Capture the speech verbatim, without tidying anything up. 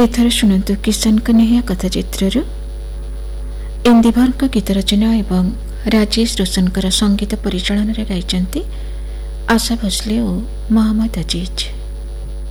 एथर शुणु किशन कन्हैया कथाचित्रु इंदिभर गीत रचना एवं राजेश रोशनकर संगीत परिचालन गाइचंती आशा भोसले और मोहम्मद अजीज।